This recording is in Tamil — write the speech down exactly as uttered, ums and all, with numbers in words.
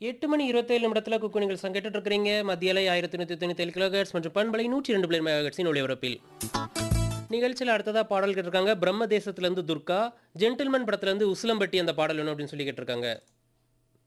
எட்டு மணி இருபத்தி ஏழு நிமிடத்துல குக்கு நீங்கள் சங்கேட்டு இருக்கிறீங்க. மத்திய அலை ஆயிரத்தி நூத்தி தொண்ணூத்தி ஏழு கிலோஹெர்ட்ஸ் மற்றும் பண்பலை நூற்றி இரண்டு புள்ளி மெகாஹெர்ட்ஸின் ஒளிபரப்பில். நிகழ்ச்சியில் அடுத்ததா பாடல் கேட்டிருக்காங்க. பிரம்ம தேசத்துல இருந்து துர்கா, ஜென்டில்மேன் படத்துல இருந்து உசிலம்பட்டி அந்த பாடல் வேணும் அப்படின்னு சொல்லி கேட்டிருக்காங்க.